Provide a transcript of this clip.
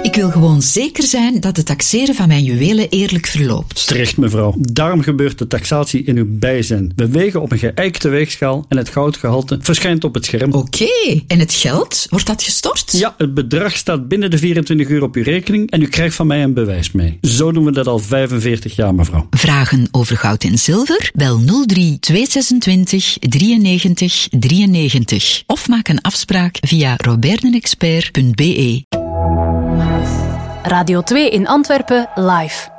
Ik wil gewoon zeker zijn dat het taxeren van mijn juwelen eerlijk verloopt. Terecht, mevrouw. Daarom gebeurt de taxatie in uw bijzijn. We wegen op een geëikte weegschaal en het goudgehalte verschijnt op het scherm. Oké, en het geld? Wordt dat gestort? Ja, het bedrag staat binnen de 24 uur op uw rekening en u krijgt van mij een bewijs mee. Zo doen we dat al 45 jaar, mevrouw. Vragen over goud en zilver? Bel 03 226 93 93 of maak een afspraak via roberdenexpert.be. Radio 2 in Antwerpen live.